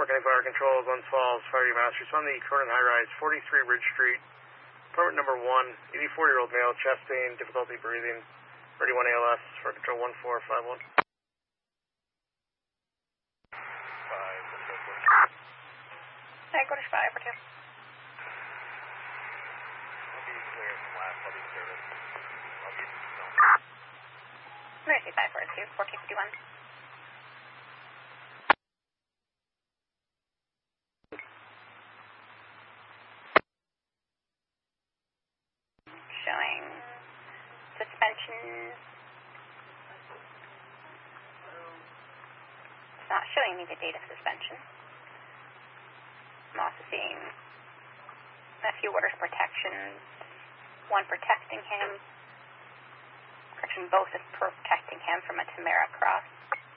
County Fire Control, Glens Falls, Fire Master. It's on the Cronin High Rise, 43 Ridge Street. Apartment number 1, 84-year-old male, chest pain, difficulty breathing, 31 ALS, Fire Control 1451. 5, go to 5 for 2. I'll be clear from last public service. I'll be Emergency 5 for 2, 1451. Showing suspension. It's not showing me the date of suspension. I'm also seeing a few orders of protection. One protecting him. Correction, both is protecting him from a Tamara cross.